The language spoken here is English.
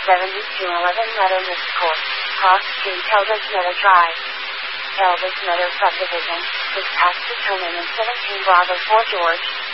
7211 Meadow Missed Court, Cross Street, Elvis Meadow Drive. Elvis Meadow Subdivision, is past to turn in 17 Bravo 4 George.